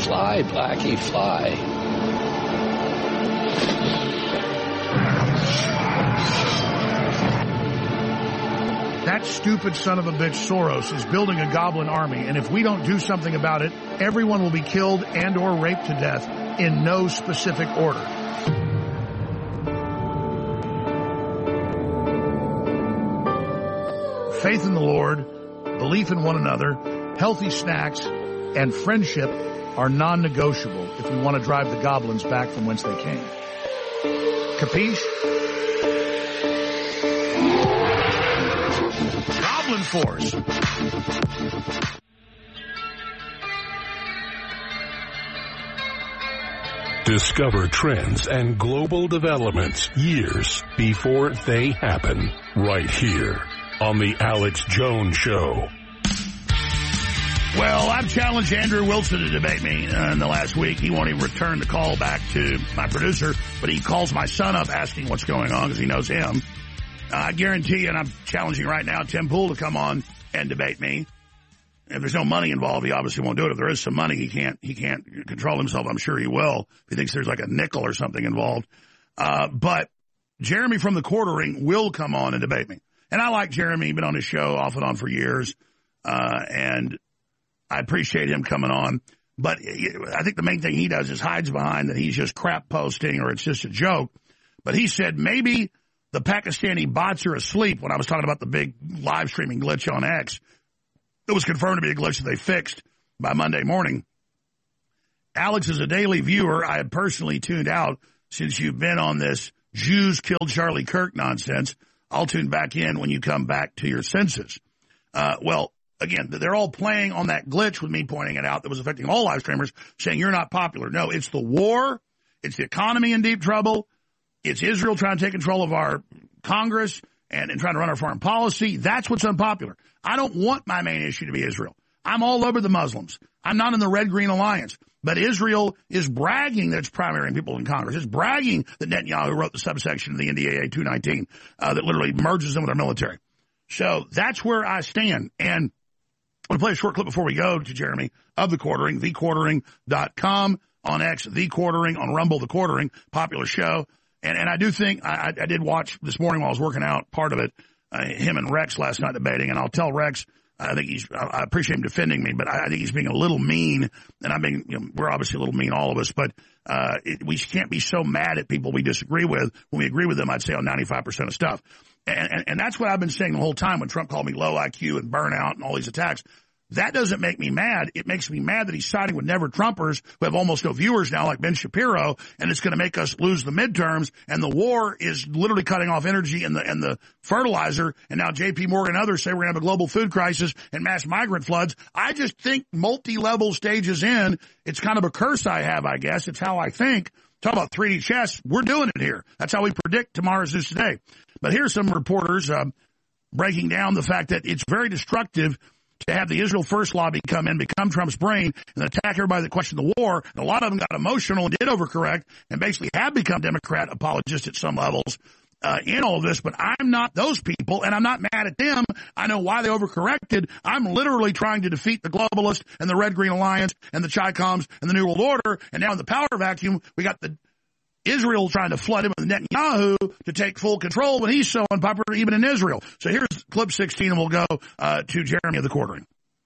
Fly, Blackie, fly. That stupid son of a bitch Soros is building a goblin army, and if we don't do something about it, everyone will be killed and or raped to death in no specific order. Faith in the Lord, belief in one another, healthy snacks, and friendship are non-negotiable if we want to drive the goblins back from whence they came. Capiche? Goblin Force. Discover trends and global developments years before they happen, right here on The Alex Jones Show. Well, I've challenged Andrew Wilson to debate me in the last week. He won't even return the call back to my producer, but he calls my son up asking what's going on because he knows him. I guarantee you, and I'm challenging right now, Tim Pool to come on and debate me. If there's no money involved, he obviously won't do it. If there is some money, he can't control himself. I'm sure he will. If he thinks there's like a nickel or something involved. But Jeremy from the Quartering will come on and debate me. And I like Jeremy, been on his show off and on for years. And I appreciate him coming on. But I think the main thing he does is hides behind that he's just crap posting or it's just a joke. But he said maybe the Pakistani bots are asleep when I was talking about the big live streaming glitch on X. It was confirmed to be a glitch that they fixed by Monday morning. Alex is a daily viewer. I had personally tuned out since you've been on this Jews killed Charlie Kirk nonsense. I'll tune back in when you come back to your senses. Well, again, they're all playing on that glitch with me pointing it out that was affecting all live streamers, saying you're not popular. No, it's the war. It's the economy in deep trouble. It's Israel trying to take control of our Congress and trying to run our foreign policy. That's what's unpopular. I don't want my main issue to be Israel. I'm all over the Muslims. I'm not in the Red-Green Alliance. But Israel is bragging that it's primarying people in Congress. It's bragging that Netanyahu wrote the subsection of the NDAA 219 that literally merges them with our military. So that's where I stand. And I'm going to play a short clip before we go to Jeremy of The Quartering, thequartering.com, on X, The Quartering, on Rumble, The Quartering, popular show. And I do think, I did watch this morning while I was working out part of it, him and Rex last night debating, and I'll tell Rex, I appreciate him defending me, but I think he's being a little mean, and I'm being, we're obviously a little mean, all of us, but we can't be so mad at people we disagree with. When we agree with them, I'd say on 95% of stuff. And that's what I've been saying the whole time when Trump called me low IQ and burnout and all these attacks. That doesn't make me mad. It makes me mad that he's siding with never-Trumpers who have almost no viewers now, like Ben Shapiro, and it's going to make us lose the midterms, and the war is literally cutting off energy and the fertilizer, and now J.P. Morgan and others say we're going to have a global food crisis and mass migrant floods. I just think multi-level stages in, it's kind of a curse I have, I guess. It's how I think. Talk about 3D chess. We're doing it here. That's how we predict tomorrow's news today. But here's some reporters breaking down the fact that it's very destructive to have the Israel First lobby come in, become Trump's brain, and attack everybody that questioned the war. And a lot of them got emotional and did overcorrect and basically have become Democrat apologists at some levels in all of this. But I'm not those people, and I'm not mad at them. I know why they overcorrected. I'm literally trying to defeat the globalists and the Red-Green Alliance and the Chi-Coms and the New World Order. And now in the power vacuum, we got the Israel trying to flood him with Netanyahu to take full control when he's so unpopular even in Israel. So here's clip 16, and we'll go to Jeremy of The Quartering.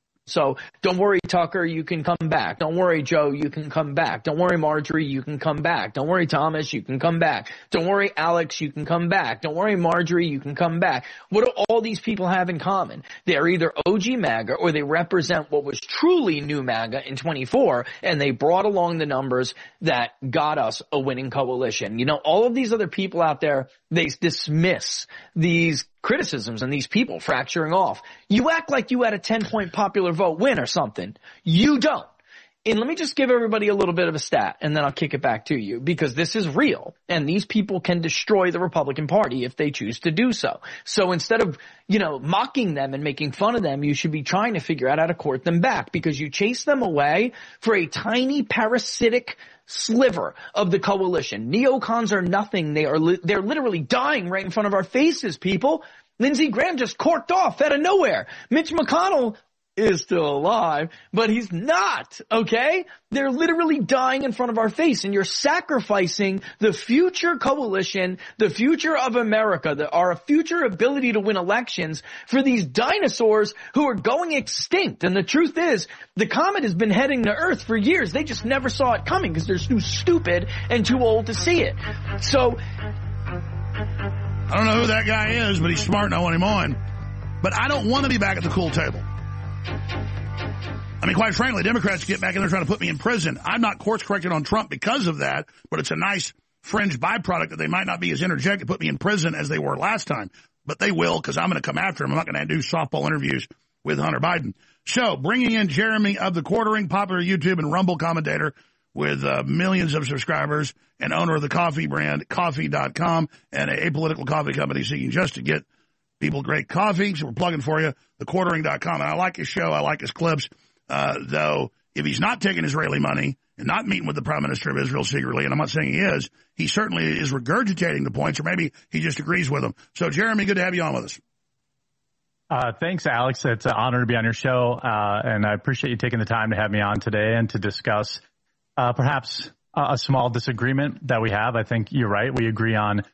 So don't worry, Tucker, you can come back. Don't worry, Joe, you can come back. Don't worry, Marjorie, you can come back. Don't worry, Thomas, you can come back. Don't worry, Alex, you can come back. Don't worry, Marjorie, you can come back. What do all these people have in common? They're either OG MAGA or they represent what was truly new MAGA in 24, and they brought along the numbers that got us a winning coalition. You know, all of these other people out there, they dismiss these criticisms and these people fracturing off. You act like you had a 10-point popular vote win or something. You don't. And let me just give everybody a little bit of a stat, and then I'll kick it back to you, because this is real, and these people can destroy the Republican Party if they choose to do so. So instead of, mocking them and making fun of them, you should be trying to figure out how to court them back, because you chase them away for a tiny parasitic sliver of the coalition. Neocons are nothing. They're literally dying right in front of our faces, people. Lindsey Graham just corked off out of nowhere. Mitch McConnell is still alive, but he's not, okay? They're literally dying in front of our face, and you're sacrificing the future coalition, the future of America, our future ability to win elections for these dinosaurs who are going extinct. And the truth is, the comet has been heading to Earth for years. They just never saw it coming because they're too stupid and too old to see it. So, I don't know who that guy is, but he's smart and I want him on. But I don't want to be back at the cool table. I mean, quite frankly, Democrats get back in there trying to put me in prison. I'm not course-corrected on Trump because of that, but it's a nice fringe byproduct that they might not be as energetic to put me in prison as they were last time. But they will, because I'm going to come after him. I'm not going to do softball interviews with Hunter Biden. So, bringing in Jeremy of the Quartering, popular YouTube and Rumble commentator with millions of subscribers and owner of the coffee brand, coffee.com, and a apolitical coffee company seeking just to get people great coffee. So we're plugging for you, thequartering.com. And I like his show. I like his clips. Though, if he's not taking Israeli money and not meeting with the Prime Minister of Israel secretly, and I'm not saying he is, he certainly is regurgitating the points, or maybe he just agrees with them. So, Jeremy, good to have you on with us. Thanks, Alex. It's an honor to be on your show, and I appreciate you taking the time to have me on today and to discuss perhaps a small disagreement that we have. I think you're right. We agree on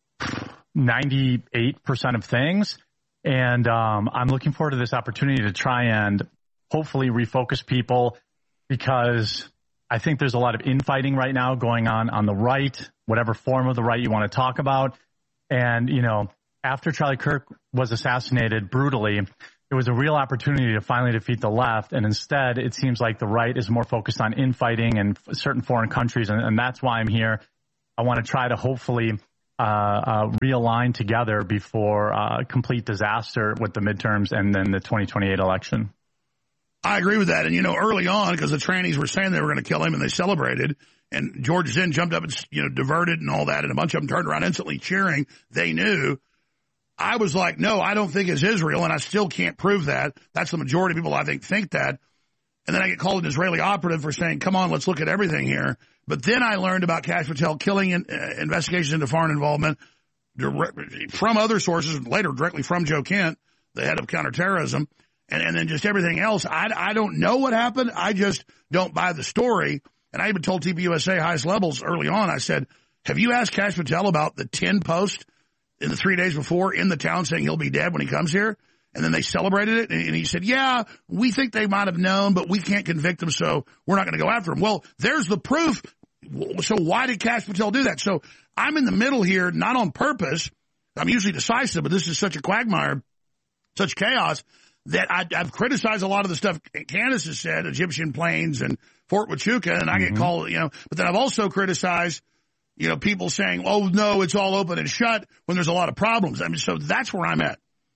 98% of things, and I'm looking forward to this opportunity to try and hopefully refocus people, because I think there's a lot of infighting right now going on the right, whatever form of the right you want to talk about. And, you know, after Charlie Kirk was assassinated brutally, it was a real opportunity to finally defeat the left. And instead, it seems like the right is more focused on infighting in certain foreign countries. And that's why I'm here. I want to try to hopefully realign together before complete disaster with the midterms and then the 2028 election. I agree with that. And, you know, early on, because the trannies were saying they were going to kill him and they celebrated, and George Zinn jumped up and, you know, diverted and all that, and a bunch of them turned around instantly cheering. They knew. I was like, no, I don't think it's Israel, and I still can't prove that. That's the majority of people, I think that. And then I get called an Israeli operative for saying, come on, let's look at everything here. But then I learned about Kash Patel killing investigations into foreign involvement from other sources, later directly from Joe Kent, the head of counterterrorism. And then just everything else. I don't know what happened. I just don't buy the story. And I even told TPUSA highest levels early on, I said, have you asked Kash Patel about the 10 post in the 3 days before in the town saying he'll be dead when he comes here? And then they celebrated it. And he said, yeah, we think they might have known, but we can't convict them, so we're not going to go after him. Well, there's the proof. So why did Kash Patel do that? So I'm in the middle here, not on purpose. I'm usually decisive, but this is such a quagmire, such chaos, that I've criticized a lot of the stuff Candace has said, Egyptian planes and Fort Huachuca, and I get called, you know, but then I've also criticized, you know, people saying, oh, no, it's all open and shut when there's a lot of problems. I mean, so that's where I'm at.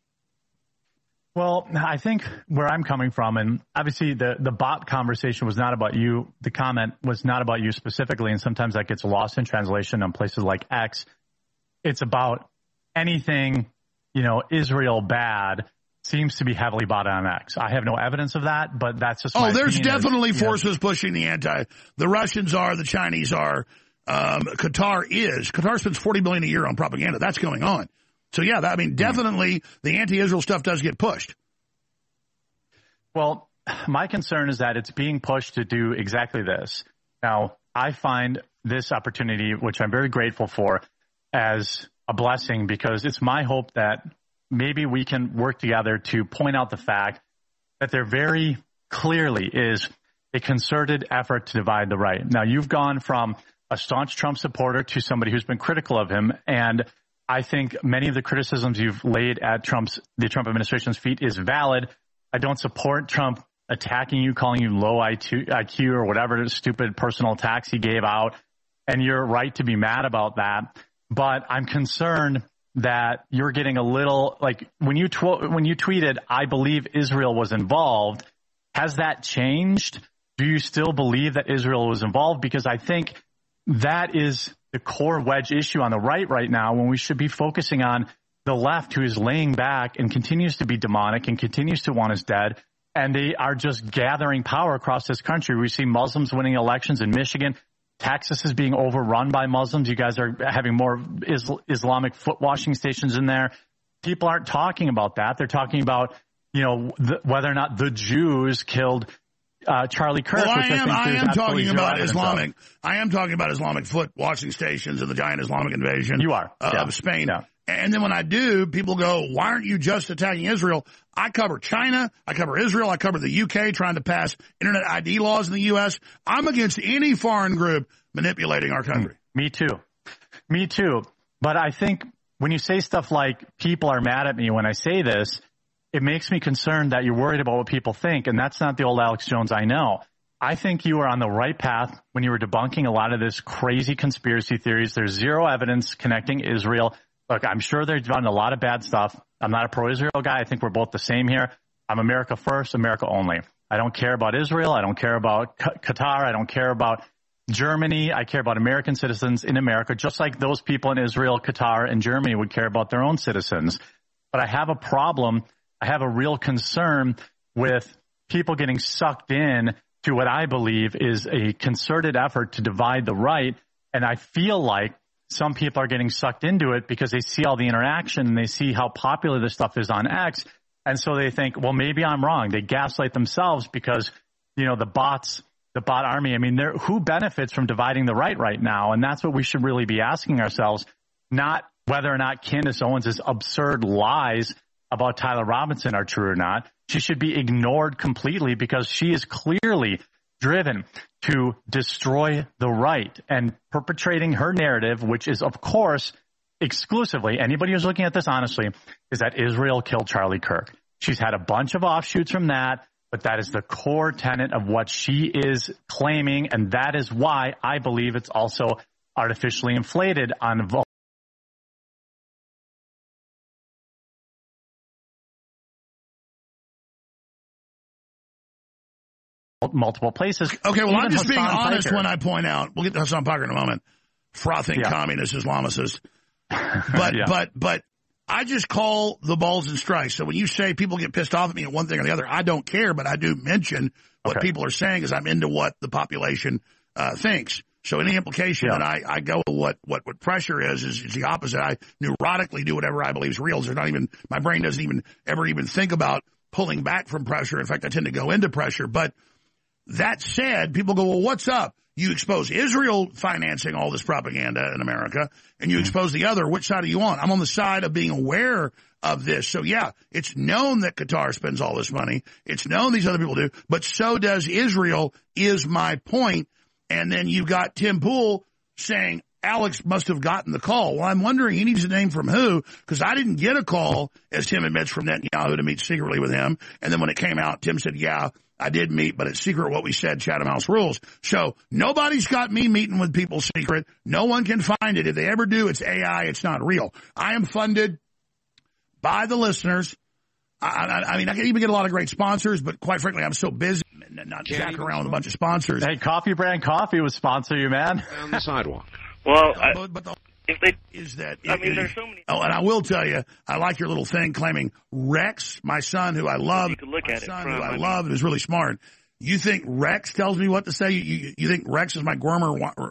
Well, I think where I'm coming from, and obviously the bot conversation was not about you. The comment was not about you specifically, and sometimes that gets lost in translation on places like X. It's about anything, you know, Israel bad seems to be heavily bought on X. I have no evidence of that, but that's just my there's opinion. Definitely forces pushing the the Russians are, the Chinese are, Qatar is. Qatar spends $40 billion a year on propaganda. That's going on. So, yeah, definitely the anti-Israel stuff does get pushed. Well, my concern is that it's being pushed to do exactly this. Now, I find this opportunity, which I'm very grateful for, as a blessing, because it's my hope that maybe we can work together to point out the fact that there very clearly is a concerted effort to divide the right. Now, you've gone from a staunch Trump supporter to somebody who's been critical of him, and I think many of the criticisms you've laid at the Trump administration's feet is valid. I don't support Trump attacking you, calling you low IQ or whatever stupid personal attacks he gave out, and you're right to be mad about that. But I'm concerned that you're getting a little, like, when you tweeted, I believe Israel was involved, has that changed? Do you still believe that Israel was involved? Because I think that is the core wedge issue on the right now, when we should be focusing on the left, who is laying back and continues to be demonic and continues to want us dead. And they are just gathering power across this country. We see Muslims winning elections in Michigan. Texas is being overrun by Muslims. You guys are having more Islamic foot washing stations in there. People aren't talking about that. They're talking about, whether or not the Jews killed Charlie Kirk. Well, which I am talking about Islamic. I am talking about Islamic foot watching stations and the giant Islamic invasion. You are of Spain. Yeah. And then when I do, people go, "Why aren't you just attacking Israel?" I cover China. I cover Israel. I cover the UK trying to pass internet ID laws in the U.S. I'm against any foreign group manipulating our country. Me too. But I think when you say stuff like people are mad at me when I say this, it makes me concerned that you're worried about what people think, and that's not the old Alex Jones I know. I think you were on the right path when you were debunking a lot of this crazy conspiracy theories. There's zero evidence connecting Israel. Look, I'm sure they've done a lot of bad stuff. I'm not a pro-Israel guy. I think we're both the same here. I'm America first, America only. I don't care about Israel. I don't care about Qatar. I don't care about Germany. I care about American citizens in America, just like those people in Israel, Qatar, and Germany would care about their own citizens. But I have a problem. I have a real concern with people getting sucked in to what I believe is a concerted effort to divide the right. And I feel like some people are getting sucked into it because they see all the interaction and they see how popular this stuff is on X. And so they think, well, maybe I'm wrong. They gaslight themselves because, the bot army, I mean, who benefits from dividing the right now? And that's what we should really be asking ourselves, not whether or not Candace Owens' absurd lies about Tyler Robinson are true or not. She should be ignored completely because she is clearly driven to destroy the right and perpetrating her narrative, which is, of course, exclusively, anybody who's looking at this honestly, is that Israel killed Charlie Kirk. She's had a bunch of offshoots from that, but that is the core tenet of what she is claiming, and that is why I believe it's also artificially inflated on multiple places. Okay, well, I'm just being honest when I point out, we'll get to Hassan Piker in a moment, frothing communist, Islamicist. But I just call the balls and strikes. So when you say people get pissed off at me at one thing or the other, I don't care, but I do mention what people are saying because I'm into what the population thinks. So any implication that I go what pressure is the opposite. I neurotically do whatever I believe is real. There's not even, my brain doesn't ever think about pulling back from pressure. In fact, I tend to go into pressure. But that said, people go, well, what's up? You expose Israel financing all this propaganda in America, and you expose the other. Which side are you on? I'm on the side of being aware of this. So, yeah, it's known that Qatar spends all this money. It's known these other people do, but so does Israel, is my point. And then you've got Tim Pool saying Alex must have gotten the call. Well, I'm wondering, he needs a name from who, because I didn't get a call, as Tim admits, from Netanyahu to meet secretly with him. And then when it came out, Tim said, yeah, I did meet, but it's secret what we said, Chatham House rules. So nobody's got me meeting with people secret. No one can find it. If they ever do, it's AI. It's not real. I am funded by the listeners. I mean, I can even get a lot of great sponsors, but quite frankly, I'm so busy not jacking around with a bunch of sponsors. Hey, Coffee Brand Coffee would sponsor you, man. On the sidewalk. Well, there's so many. Oh, and I will tell you, I like your little thing claiming Rex, my son, who I love, and who's really smart. You think Rex tells me what to say? You think Rex is my Gormer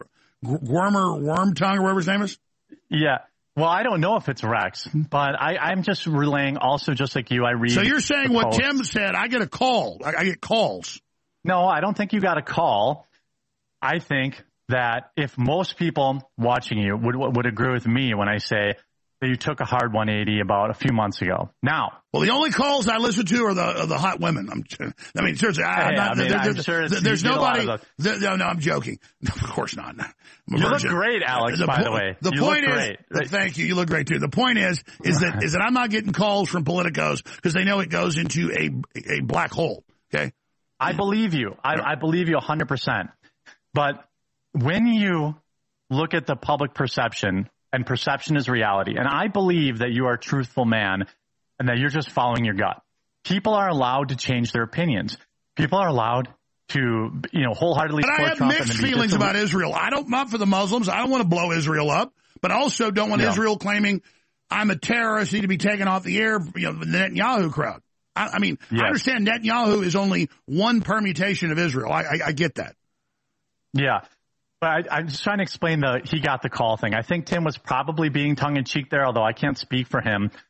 worm tongue or whatever his name is? Yeah. Well, I don't know if it's Rex, but I'm just relaying also just like you. I read. So you're saying what Tim said, I get a call. I get calls. No, I don't think you got a call. I think that if most people watching you would agree with me when I say that you took a hard 180 about a few months ago. Now, well, the only calls I listen to are the hot women. I mean, seriously, there's nobody. No, I'm joking. Of course not. You look great, Alex. By the way, the point is, thank you. You look great too. The point is that I'm not getting calls from politicos because they know it goes into a black hole. Okay, I believe you. I believe you 100%. But when you look at the public perception, and perception is reality, and I believe that you are a truthful man and that you're just following your gut. People are allowed to change their opinions. People are allowed to, wholeheartedly support Trump. But I have mixed feelings about Israel. I'm not for the Muslims. I don't want to blow Israel up, but I also don't want Israel claiming I'm a terrorist, need to be taken off the air, the Netanyahu crowd. I mean, yes. I understand Netanyahu is only one permutation of Israel. I get that. Yeah. But I'm just trying to explain he got the call thing. I think Tim was probably being tongue-in-cheek there, although I can't speak for him.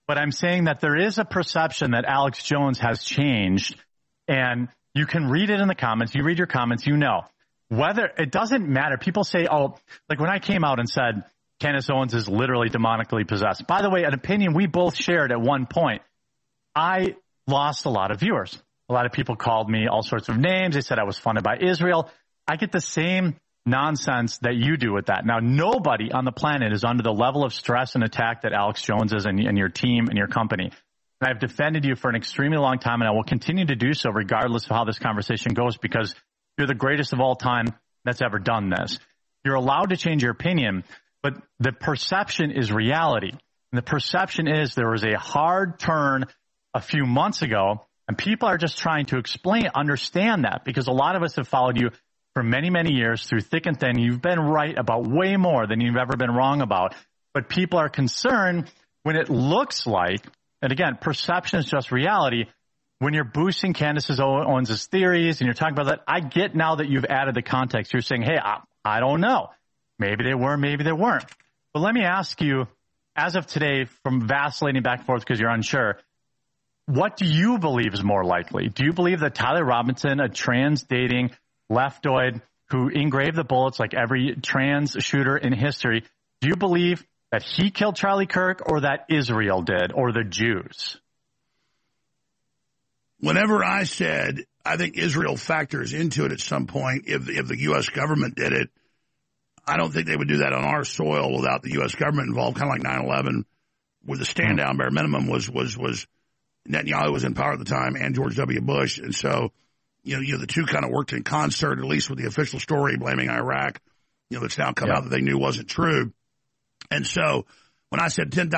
But I'm saying that there is a perception that Alex Jones has changed, and you can read it in the comments. You read your comments, you know. Whether it doesn't matter. People say, oh, like when I came out and said Candace Owens is literally demonically possessed. By the way, an opinion we both shared at one point. I lost a lot of viewers. A lot of people called me all sorts of names. They said I was funded by Israel. I get the same nonsense that you do with that. Now, nobody on the planet is under the level of stress and attack that Alex Jones is and your team and your company. And I've defended you for an extremely long time, and I will continue to do so regardless of how this conversation goes, because you're the greatest of all time that's ever done this. You're allowed to change your opinion, but the perception is reality. And the perception is there was a hard turn a few months ago, and people are just trying to understand that, because a lot of us have followed you for many, many years through thick and thin. You've been right about way more than you've ever been wrong about. But people are concerned when it looks like, and again, perception is just reality, when you're boosting Candace Owens' theories and you're talking about that. I get now that you've added the context. You're saying, hey, I don't know. Maybe they were, maybe they weren't. But let me ask you, as of today, from vacillating back and forth because you're unsure, what do you believe is more likely? Do you believe that Tyler Robinson, a trans-dating leftoid who engraved the bullets like every trans shooter in history, do you believe that he killed Charlie Kirk, or that Israel did, or the Jews? Whenever I said I think Israel factors into it at some point, if the U.S. government did it, I don't think they would do that on our soil without the U.S. government involved, kind of like 9/11, where the stand-down bare minimum was Netanyahu was in power at the time, and George W. Bush. And so, you know, the two kind of worked in concert, at least with the official story blaming Iraq, that's now come out that they knew wasn't true. And so when I said 10,000